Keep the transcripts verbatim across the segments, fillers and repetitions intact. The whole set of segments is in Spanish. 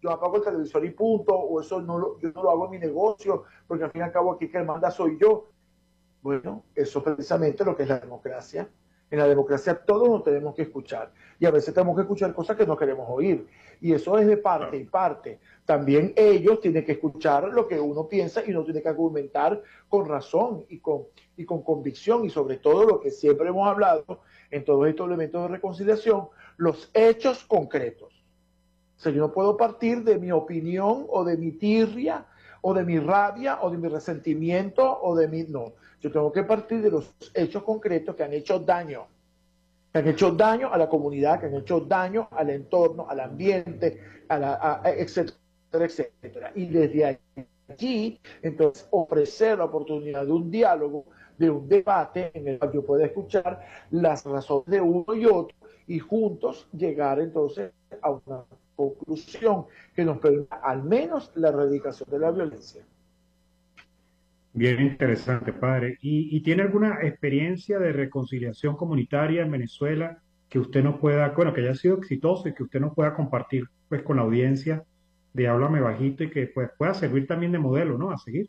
yo apago el televisor y punto, o eso no lo, yo no lo hago en mi negocio, porque al fin y al cabo aquí que el manda soy yo. Bueno, eso es precisamente lo que es la democracia. En la democracia todos nos tenemos que escuchar y a veces tenemos que escuchar cosas que no queremos oír. Y eso es de parte y parte. También ellos tienen que escuchar lo que uno piensa y uno tiene que argumentar con razón y con, y con convicción y sobre todo lo que siempre hemos hablado en todos estos elementos de reconciliación, los hechos concretos. O sea, yo no puedo partir de mi opinión o de mi tirria o de mi rabia o de mi resentimiento o de mi... No, yo tengo que partir de los hechos concretos que han hecho daño, que han hecho daño a la comunidad, que han hecho daño al entorno, al ambiente, a la, a, etcétera, etcétera. Y desde allí, entonces, ofrecer la oportunidad de un diálogo, de un debate en el cual yo pueda escuchar las razones de uno y otro y juntos llegar entonces a una conclusión que nos permita al menos la erradicación de la violencia. Bien interesante, padre. ¿Y, y tiene alguna experiencia de reconciliación comunitaria en Venezuela que usted nos pueda, bueno, que haya sido exitoso y que usted nos pueda compartir pues con la audiencia de Háblame Bajito y que pues pueda servir también de modelo, ¿no? A seguir.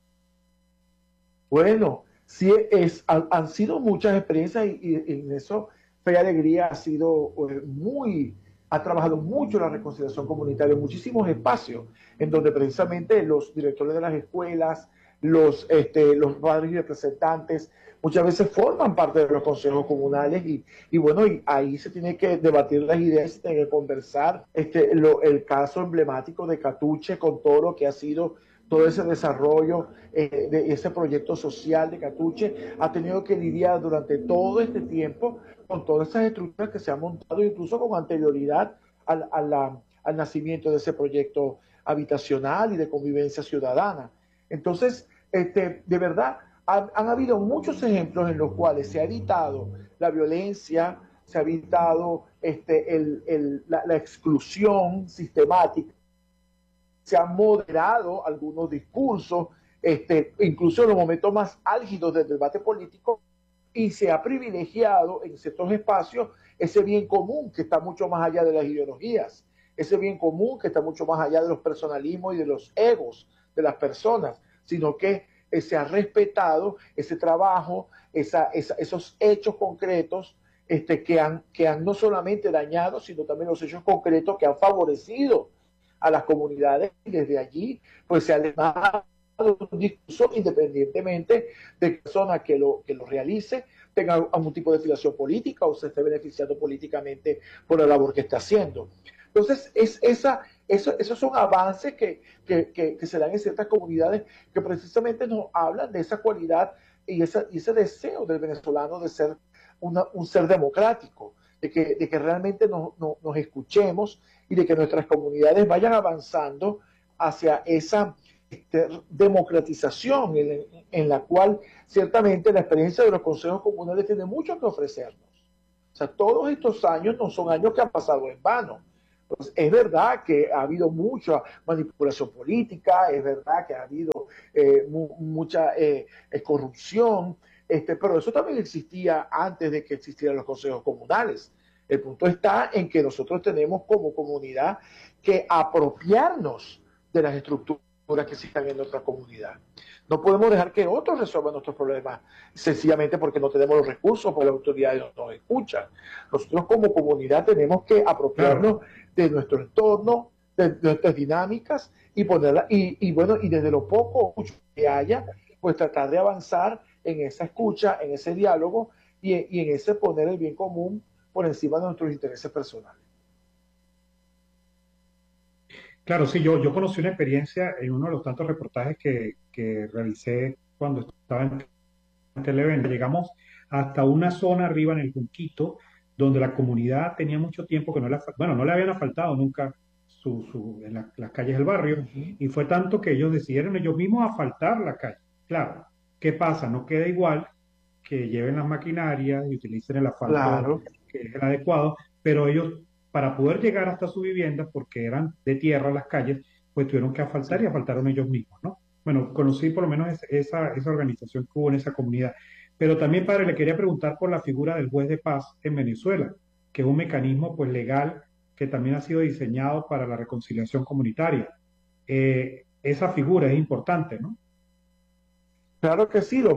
Bueno, sí es, han, han sido muchas experiencias y, y, y en eso Fe y Alegría ha sido eh, muy, ha trabajado mucho la reconciliación comunitaria, en muchísimos espacios, en donde precisamente los directores de las escuelas, los, este, los padres y representantes, muchas veces forman parte de los consejos comunales y, y bueno, y ahí se tiene que debatir las ideas, se tiene que conversar. Este, lo, el caso emblemático de Catuche con todo lo que ha sido todo ese desarrollo eh, de ese proyecto social de Catuche, ha tenido que lidiar durante todo este tiempo con todas esas estructuras que se han montado incluso con anterioridad al, a la, al nacimiento de ese proyecto habitacional y de convivencia ciudadana. Entonces, este, de verdad, han, han habido muchos ejemplos en los cuales se ha evitado la violencia, se ha evitado este, el, el, la, la exclusión sistemática, se han moderado algunos discursos, este, incluso en los momentos más álgidos del debate político, y se ha privilegiado en ciertos espacios ese bien común que está mucho más allá de las ideologías, ese bien común que está mucho más allá de los personalismos y de los egos de las personas, sino que eh, se ha respetado ese trabajo, esa, esa, esos hechos concretos este, que, han, que han no solamente dañado, sino también los hechos concretos que han favorecido a las comunidades y desde allí pues se ha levantado un discurso independientemente de que la persona que lo, que lo realice tenga algún tipo de filiación política o se esté beneficiando políticamente por la labor que está haciendo. Entonces, es esa, eso, esos son avances que, que, que, que se dan en ciertas comunidades que precisamente nos hablan de esa cualidad y, esa, y ese deseo del venezolano de ser una, un ser democrático, de que, de que realmente nos, nos, nos escuchemos y de que nuestras comunidades vayan avanzando hacia esa este, democratización en, en la cual ciertamente la experiencia de los consejos comunales tiene mucho que ofrecernos. O sea, todos estos años no son años que han pasado en vano. Pues es verdad que ha habido mucha manipulación política, es verdad que ha habido eh, mu mucha eh, corrupción, este, pero eso también existía antes de que existieran los consejos comunales. El punto está en que nosotros tenemos como comunidad que apropiarnos de las estructuras que existen en nuestra comunidad. No podemos dejar que otros resuelvan nuestros problemas sencillamente porque no tenemos los recursos, porque las autoridades no nos escuchan. Nosotros como comunidad tenemos que apropiarnos claro. de nuestro entorno, de, de nuestras dinámicas y ponerla, y, y bueno, y desde lo poco o mucho que haya, pues tratar de avanzar en esa escucha, en ese diálogo y, y en ese poner el bien común por encima de nuestros intereses personales. Claro, sí, yo, yo conocí una experiencia en uno de los tantos reportajes que, que realicé cuando estaba en Televen. Llegamos hasta una zona arriba en el Junquito, donde la comunidad tenía mucho tiempo que no le, bueno, no le habían asfaltado nunca su, su, en la, las calles del barrio, uh-huh. Y fue tanto que ellos decidieron ellos mismos asfaltar la calle. Claro, ¿qué pasa? No queda igual que lleven las maquinarias y utilicen el asfalto claro. que es el adecuado, pero ellos, para poder llegar hasta su vivienda, porque eran de tierra las calles, pues tuvieron que asfaltar sí. y asfaltaron ellos mismos, ¿no? Bueno, conocí por lo menos esa, esa organización que hubo en esa comunidad. Pero también, padre, le quería preguntar por la figura del juez de paz en Venezuela, que es un mecanismo pues legal que también ha sido diseñado para la reconciliación comunitaria. Eh, esa figura es importante, ¿no? Claro que sí, los